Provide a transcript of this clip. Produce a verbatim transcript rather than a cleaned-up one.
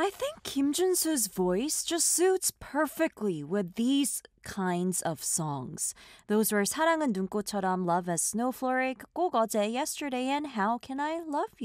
I think Kim Junsu's voice just suits perfectly with these kinds of songs. Those were 사랑은 눈꽃처럼, Love as Snowflake, 꼭 어제, Yesterday, and How Can I Love You?